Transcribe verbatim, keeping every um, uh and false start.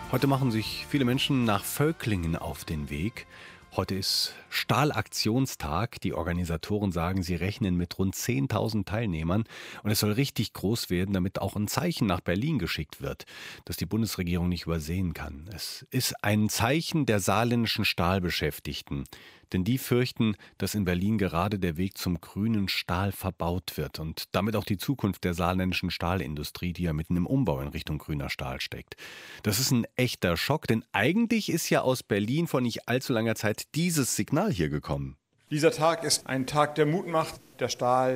Heute machen sich viele Menschen nach Völklingen auf den Weg. Heute ist Stahlaktionstag. Die Organisatoren sagen, sie rechnen mit rund zehntausend Teilnehmern. Und es soll richtig groß werden, damit auch ein Zeichen nach Berlin geschickt wird, das die Bundesregierung nicht übersehen kann. Es ist ein Zeichen der saarländischen Stahlbeschäftigten. Denn die fürchten, dass in Berlin gerade der Weg zum grünen Stahl verbaut wird und damit auch die Zukunft der saarländischen Stahlindustrie, die ja mitten im Umbau in Richtung grüner Stahl steckt. Das ist ein echter Schock, denn eigentlich ist ja aus Berlin vor nicht allzu langer Zeit dieses Signal hier gekommen. Dieser Tag ist ein Tag, der Mut macht. Der Stahl